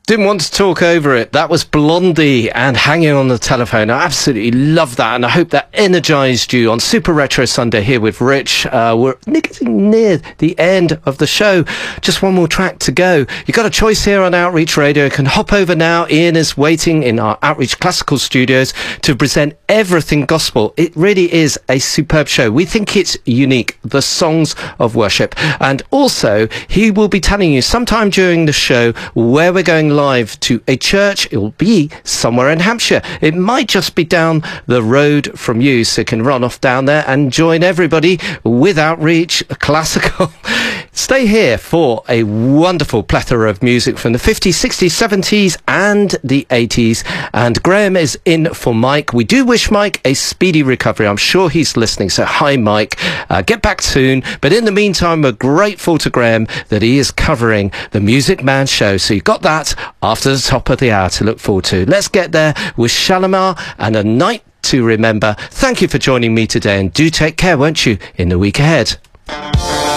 Didn't want to talk over it. That was Blondie and Hanging on the Telephone. I absolutely love that, and I hope that energised you on Super Retro Sunday here with Rich. We're getting near the end of the show. Just one more track to go. You've got a choice here on Outreach Radio. You can hop over now. Ian is waiting in our Outreach Classical Studios to present Everything Gospel. It really is a superb show. We think it's unique, the songs of worship. And also, he will be telling you sometime during the show where we're going live to a church. It will be somewhere in Hampshire. It might just be down the road from you, so you can run off down there and join everybody with Outreach Classical. Stay here for a wonderful plethora of music from the 50s, 60s, 70s and the 80s. And Graham is in for Mike. We do wish Mike a speedy recovery. I'm sure he's listening. So hi, Mike. Get back soon. But in the meantime, we're grateful to Graham that he is covering the Music Man show. So you've got that after the top of the hour to look forward to. Let's get there with Shalimar and A Night to Remember. Thank you for joining me today, and do take care, won't you, in the week ahead.